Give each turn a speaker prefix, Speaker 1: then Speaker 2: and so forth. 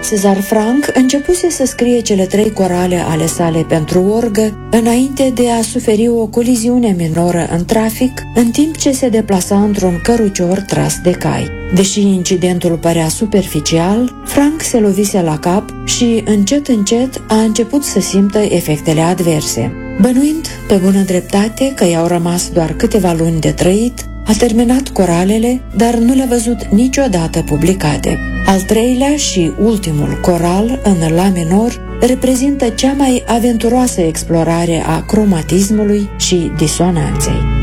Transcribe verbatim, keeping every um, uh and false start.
Speaker 1: Cezar Franck începuse să scrie cele trei corale ale sale pentru orgă înainte de a suferi o coliziune minoră în trafic, în timp ce se deplasa într-un cărucior tras de cai. Deși incidentul părea superficial, Franck se lovise la cap și, încet, încet, a început să simtă efectele adverse. Bănuind, pe bună dreptate, că i-au rămas doar câteva luni de trăit, a terminat coralele, dar nu le-a văzut niciodată publicate. Al treilea și ultimul coral, în la minor, reprezintă cea mai aventuroasă explorare a cromatismului și disonanței.